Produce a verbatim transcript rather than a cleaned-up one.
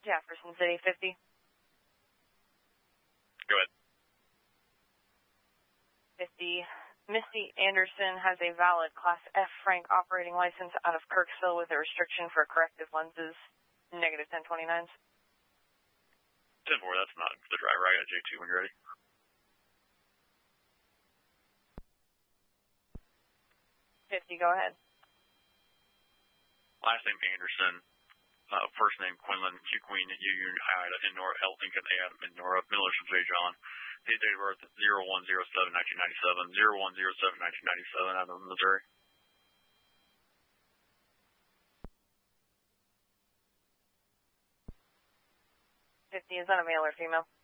Jefferson City, fifty. Go ahead. fifty. Misty Anderson has a valid Class F Frank operating license out of Kirksville with a restriction for corrective lenses, negative ten twenty-nines. ten four, that's not the driver. I got a J two when you're ready. fifty, go ahead. Last name Anderson, uh, first name Quinlan, Q Queen, U U Ida, and Nora, L Lincoln, A Adam, and Nora, middle initial J John. His date of birth is zero one zero seven nineteen ninety-seven, zero one zero seven nineteen ninety-seven out of Missouri. fifty, is that a male or female?